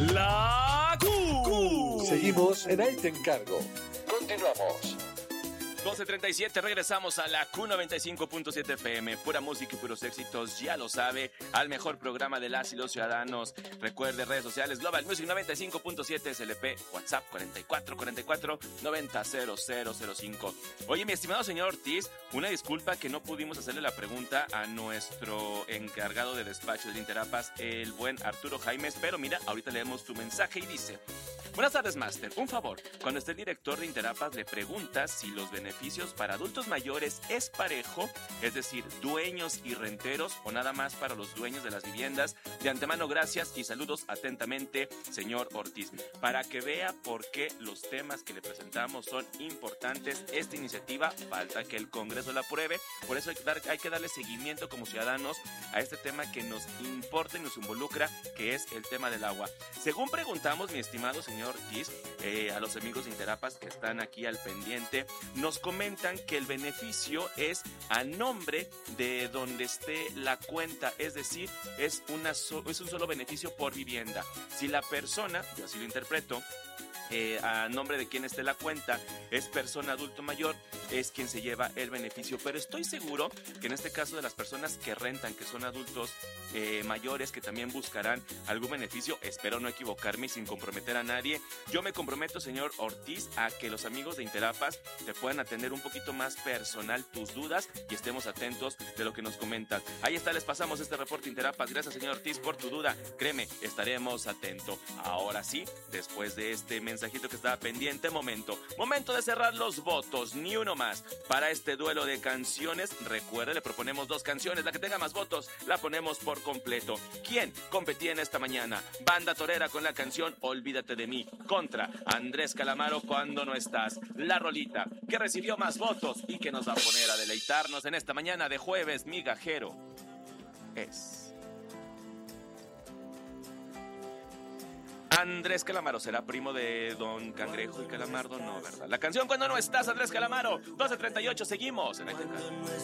La Q. Seguimos en Ahí Te Encargo. Continuamos. 12:37, regresamos a la Q95.7 FM, pura música y puros éxitos, ya lo sabe, al mejor programa de las y los ciudadanos. Recuerde, redes sociales, Global Music 95.7 SLP, WhatsApp 4490-900005. Oye, mi estimado señor Ortiz, una disculpa que no pudimos hacerle la pregunta a nuestro encargado de despacho del Interapas, el buen Arturo Jaimes, pero mira, ahorita leemos tu mensaje y dice: buenas tardes, Master. Un favor, cuando esté el director de Interapas le pregunta si los beneficios para adultos mayores es parejo, es decir, dueños y renteros, o nada más para los dueños de las viviendas. De antemano, gracias y saludos atentamente, señor Ortiz. Para que vea por qué los temas que le presentamos son importantes, esta iniciativa falta que el Congreso la apruebe, por eso hay que darle seguimiento como ciudadanos a este tema que nos importa y nos involucra, que es el tema del agua. Según preguntamos, mi estimado señor Ortiz, a los amigos de Interapas que están aquí al pendiente, nos comentan que el beneficio es a nombre de donde esté la cuenta, es decir, es un solo beneficio por vivienda. Si la persona, yo así lo interpreto, a nombre de quien esté la cuenta, es persona adulto mayor, es quien se lleva el beneficio. Pero estoy seguro que en este caso de las personas que rentan, que son adultos mayores, que también buscarán algún beneficio, espero no equivocarme y sin comprometer a nadie. Yo me comprometo, señor Ortiz, a que los amigos de Interapas te puedan atender un poquito más personal tus dudas y estemos atentos de lo que nos comentan. Ahí está, les pasamos este reporte Interapas. Gracias, señor Ortiz, por tu duda. Créeme, estaremos atentos. Ahora sí, después de este mensajito que estaba pendiente, momento de cerrar los votos, ni uno más. Para este duelo de canciones, recuerde, le proponemos 2 canciones, la que tenga más votos la ponemos por completo. ¿Quién competía en esta mañana? Banda Torera con la canción Olvídate de mí, contra Andrés Calamaro, Cuando no estás. La rolita que recibió más votos y que nos va a poner a deleitarnos en esta mañana de jueves migajero es Andrés Calamaro. ¿Será primo de Don Cangrejo y Calamardo? No, ¿verdad? La canción Cuando no estás, Andrés Calamaro. 12:38, seguimos en